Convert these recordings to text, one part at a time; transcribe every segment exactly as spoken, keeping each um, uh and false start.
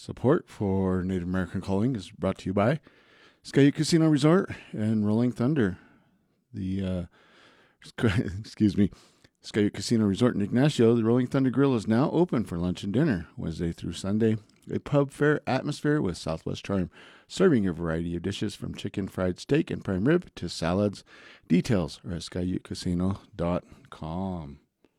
Support for Native American Calling is brought to you by Skayuk Casino Resort and Rolling Thunder. The, uh, excuse me, Skayuk Casino Resort in Ignacio, the Rolling Thunder Grill is now open for lunch and dinner, Wednesday through Sunday. A pub fare atmosphere with Southwest charm, serving a variety of dishes from chicken fried steak and prime rib to salads. Details are at skayuk casino dot com.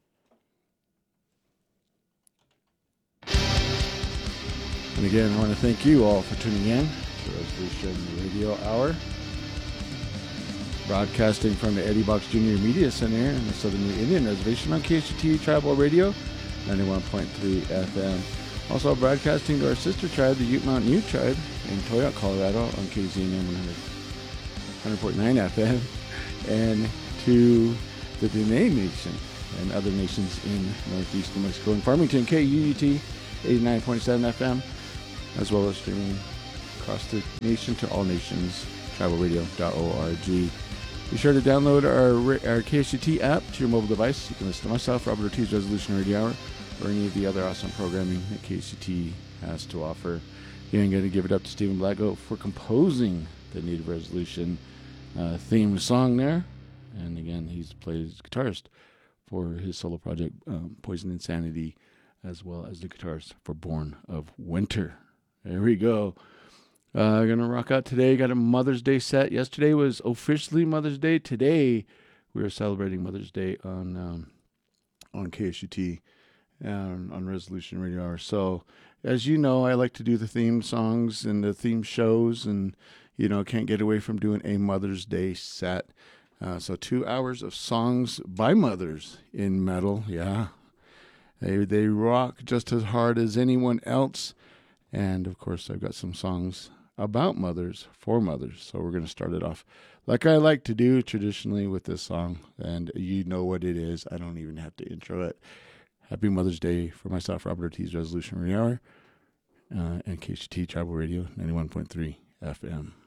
And again, I want to thank you all for tuning in to Resolution Radio Hour. Broadcasting from the Eddie Box Junior Media Center in the Southern New Indian Reservation on K H T Tribal Radio, ninety-one point three F M. Also broadcasting to our sister tribe, the Ute Mountain Ute Tribe in Toyoak, Colorado on K Z N M one hundred point nine F M. And to the Dene Nation and other nations in northeast New Mexico and Farmington, K U U T eighty-nine point seven F M, as well as streaming across the nation to all nations, tribal radio dot org. Be sure to download our our K H T app to your mobile device. You can listen to myself, Robert Ortiz, Resolution Radio Hour, or any of the other awesome programming that K C T has to offer. Again, I'm going to give it up to Stephen Blackgoat for composing the Native Resolution uh, theme song there. And again, he's plays guitarist for his solo project, um, Poison Insanity, as well as the guitarist for Born of Winter. There we go. Uh, going to rock out today. Got a Mother's Day set. Yesterday was officially Mother's Day. Today, we are celebrating Mother's Day on um, on K H U T and on Resolution Radio Hour. So, as you know, I like to do the theme songs and the theme shows, and, you know, can't get away from doing a Mother's Day set. Uh, so, two hours of songs by mothers in metal. Yeah. They, they rock just as hard as anyone else. And, of course, I've got some songs about mothers for mothers. So we're going to start it off like I like to do traditionally with this song. And you know what it is. I don't even have to intro it. Happy Mother's Day for myself, Robert Ortiz, Resolution Radio Hour, uh, and K H T Tribal Radio, ninety-one point three F M.